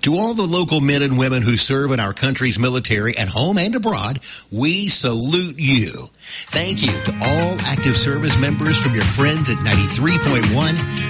To all the local men and women who serve in our country's military at home and abroad, we salute you. Thank you to all active service members from your friends at 93.1